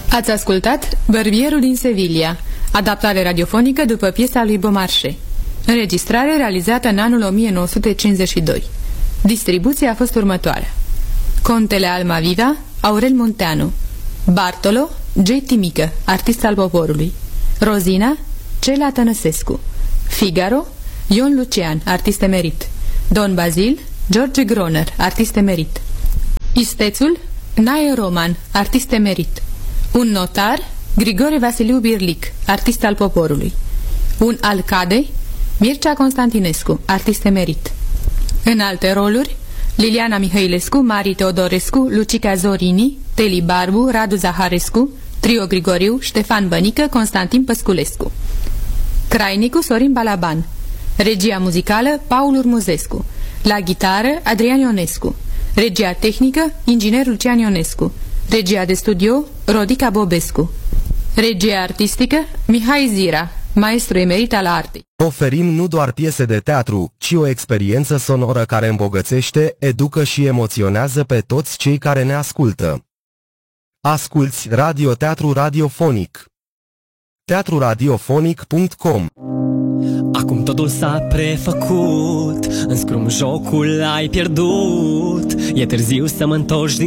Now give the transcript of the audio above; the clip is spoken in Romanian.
Ați ascultat Bărbierul din Sevilla, adaptare radiofonică după piesa lui Beaumarchais. Înregistrare realizată în anul 1952. Distribuția a fost următoarea: Contele Almaviva, Aurel Munteanu; Bartolo, G. Timică, artist al poporului; Rozina, Cela Tănăsescu; Figaro, Ion Lucian, artist emerit; Don Bazil, George Groner, artist emerit; Istețul, Nae Roman, artist emerit; Un notar, Grigore Vasiliu Birlic, artist al poporului; Un alcade, Mircea Constantinescu, artist emerit. În alte roluri: Liliana Mihailescu, Mari Teodorescu, Lucica Zorini, Teli Barbu, Radu Zaharescu, Trio Grigoriu, Ștefan Bănică, Constantin Păsculescu. Crainicu Sorin Balaban. Regia muzicală Paul Urmuzescu. La ghitară Adrian Ionescu. Regia tehnică Inginer Lucian Ionescu. Regia de studio Rodica Bobescu. Regia artistică Mihai Zira, maestru emerit al artei. Oferim nu doar piese de teatru, ci o experiență sonoră care îmbogățește, educă și emoționează pe toți cei care ne ascultă. Asculți radioteatru radiofonic. teatruradiofonic.com. Acum totul s-a prefăcut, în scrum jocul ai pierdut. E târziu să mă întorci din